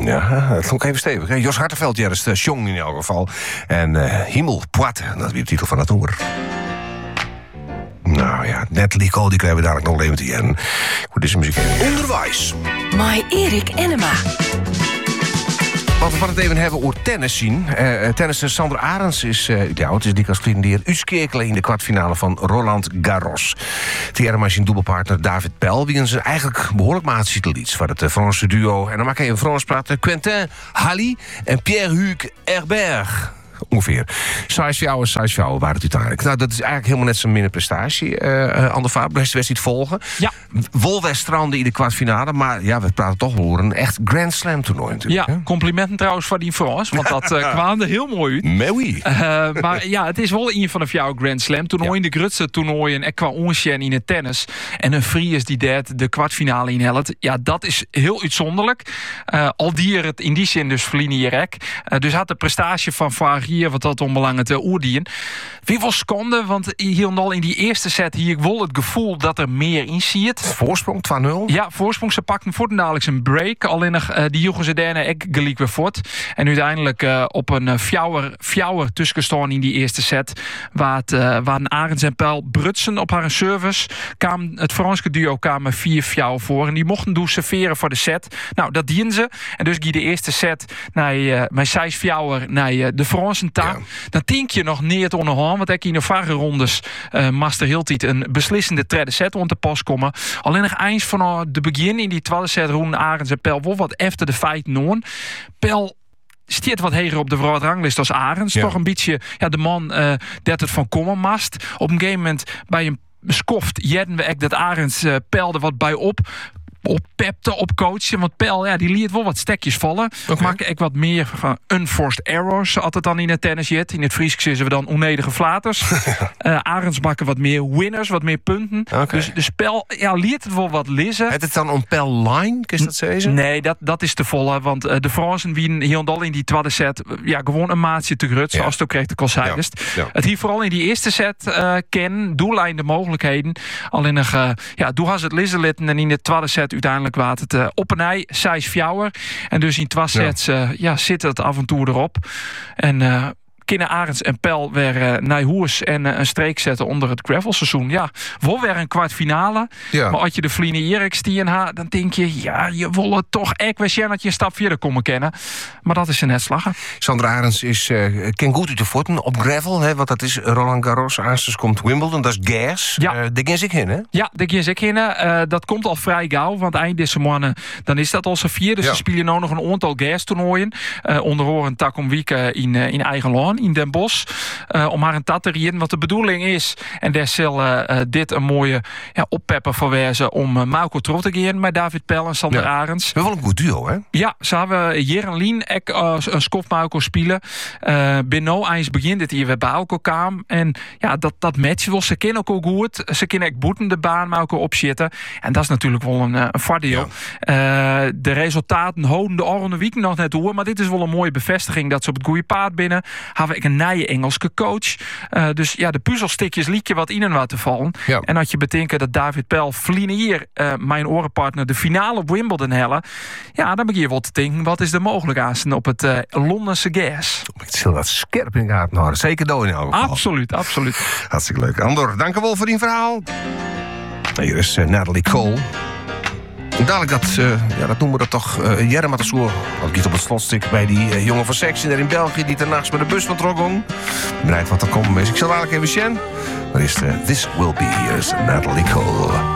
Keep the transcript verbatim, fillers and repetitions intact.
Ja, dat klonk even stevig. Hè? Jos Hartenveld, ja, dat is de Jong in elk geval. En uh, Himmel Poite, dat is weer de titel van het nummer. Nou ja, Natalie Cole, die krijgen we dadelijk nog levend hier. En goed, deze muziek even. Onderwijs. My Erik Enema. Wat we van het even hebben over tennis zien. Uh, tennisser Sander Arends is, uh, ja, het is dik als vriendier, Uskekelen in de kwartfinale van Roland Garros. Thierry zijn dubbelpartner David Pel, wie ze eigenlijk behoorlijk maatstitel iets van het uh, Franse duo. En dan maak je even Frans praten. Quentin Hally en Pierre-Hugues Herbert. Ongeveer. Size Fjouwer, Size Fjouwer waren het uiteindelijk. Nou, dat is eigenlijk helemaal net zo'n minder prestatie. Uh, uh, Ander Faber, de wedstrijd volgen. Ja. Wolwest stranden in de kwartfinale. Maar ja, we praten toch over een echt Grand Slam toernooi natuurlijk. Ja, hè? Complimenten trouwens voor die Frans. Want dat uh, kwam er heel mooi uit. Mais oui. Uh, maar ja, het is wel een van de jouw Grand Slam toernooien. Ja. De grootste toernooien en qua onchen in het tennis. En een Fries die dat de kwartfinale inhelpt. Ja, dat is heel uitzonderlijk. Uh, al die het in die zin dus verliezen je rek. Uh, dus had de prestatie van Varier wat dat onbelangrijk te oordien. Wie was seconde, want hier al in die eerste set hier ik wel het gevoel dat er meer in ziet. Voorsprong twee nul. Ja, voorsprong. Ze pakten voor en dadelijk een break. Alleen nog uh, die joegen ze daarna ek gelijk weer voort. En uiteindelijk uh, op een uh, fjouwer, fjouwer tussengestaan in die eerste set. Waar, het, uh, waar een Arends en Pel brutsen op haar service. Kwam, het Franse duo kwamen vier fjouwer voor. En die mochten dus serveren voor de set. Nou, dat dienen ze. En dus ging de eerste set naar uh, mijn zes fjouwer naar uh, de Fransen ta. Ja. Dan denk je nog niet onderhand. Want ik in de vorige rondes uh, Master Hiltiet een beslissende tweede set om te pas komen. Alleen nog eens van de begin in die tweede set Roen Arends en Pel wel wat efter de feit noon. Pel stiert wat heger op de wereldranglist als Arends. Ja. Toch een beetje ja, de man uh, dat het van komen mast. Op een gegeven moment bij een skoft jedden we echt dat Arends uh, Pel er wat bij op. Op pepte, op coachen. Want Pel, ja, die liet wel wat stekjes vallen. Okay. Maak ik wat meer van unforced errors. Altijd dan in het tennisjet. In het Fries zeggen we dan onedige flaters. uh, Arends maken wat meer winners, wat meer punten. Okay. Dus de spel, ja, liet het wel wat lissen. Het is dan een Pel line, kun je dat zeggen? Nee, dat, dat is te volle. Want uh, de Fransen winnen hier en al in die tweede set ja, gewoon een maatje te grut. Ja. Zoals het ook kreeg de Kolseidest. Ja. Ja. Het hier vooral in die eerste set uh, ken, doellijn de mogelijkheden. Alleen nog, uh, ja, doe has het lissen litten en in de tweede set uiteindelijk waard het uh, op een ei, zes fjouwer. En dus in twee sets uh, ja, zit het af en toe erop. En uh, Kinne Arends en Pel weer uh, naar Hoers en uh, een streek zetten onder het gravelseizoen. Ja, wel weer een kwartfinale. Ja. Maar als je de Vliene Eriks die in haar, dan denk je, ja, je wil het toch echt wel dat je een stap verder komen kennen. Maar dat is een net slaggen. Sander Arends is uh, ken goed uit de voeten op gravel, hè, want dat is Roland Garros. Aanstes komt Wimbledon, dat is gas. Ja. Uh, daar gaan ze in, hè? Ja, daar gaan ze in. Uh, dat komt al vrij gauw, want eind deze maanden dan is dat al zo vier. Dus ja. Ze spelen nou nog een aantal gas-toernooien. Uh, onder een tak om week in, uh, in eigen land. In Den Bosch, uh, om haar een tat te rieën. Wat de bedoeling is, en daar zal uh, uh, dit een mooie ja, oppepper voor wezen om uh, Marco Trot te gaan met David Pel en Sander ja. Arends. We hebben wel een goed duo, hè? Ja, ze hebben Jeren Lien ek uh, een skof Marco spelen. Uh, Binnen eens begint het hier weer bij elkaar kwam. En ja, dat, dat match wel. Ze kennen ook al goed. Ze kunnen ook boeten de baan Marco opzitten. En dat is natuurlijk wel een, een voordeel. Ja. Uh, de resultaten houden de oranje week nog net door. Maar dit is wel een mooie bevestiging dat ze op het goede paard binnen. Hebben ik een nieuwe Engelse coach. Uh, dus ja, de puzzelstikjes liet je wat in en wat te vallen. Ja. En had je bedenken dat David Pel vliegen hier, uh, mijn orenpartner, de finale op Wimbledon hellen. Ja, dan begin je wat te denken. Wat is de mogelijkheid op het uh, Londense gas? Ik zal dat scherp in de gaten houden. Zeker door in elk geval. Absoluut, absoluut. Hartstikke leuk. Andor, dank u wel voor die verhaal. Hier is uh, Natalie Cole. Dadelijk dat, uh, ja, dat noemen we dat toch uh, Jerem had zo op het slotstuk bij die uh, jongen van Section daar in België die daarnachts met de bus van Trogong. Bereid wat er komen is. Ik zal dadelijk even zien. Maar is uh, This Will Be Here's Natalie Cole.